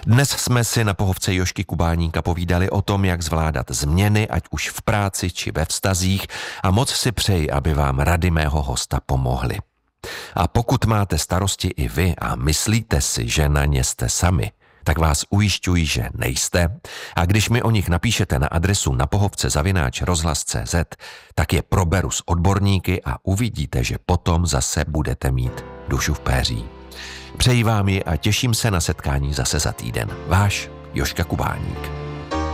Dnes jsme si na pohovce Jožky Kubáníka povídali o tom, jak zvládat změny, ať už v práci či ve vztazích, a moc si přeji, aby vám rady mého hosta pomohly. A pokud máte starosti i vy a myslíte si, že na ně jste sami, tak vás ujišťuji, že nejste, a když mi o nich napíšete na adresu napohovce@rozhlas.cz, tak je proberu s odborníky a uvidíte, že potom zase budete mít dušu v péří. Přeji vám ji a těším se na setkání zase za týden. Váš Jožka Kubáník.